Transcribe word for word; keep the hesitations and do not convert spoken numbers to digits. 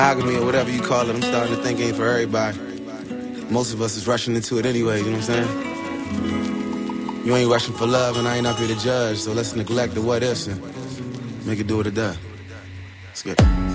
Monogamy or whatever you call it, I'm starting to think ain't for everybody. Most of us is rushing into it anyway, you know what I'm saying? You ain't rushing for love and I ain't up here to judge, so let's neglect the what ifs and make it do what it does. Let's get it.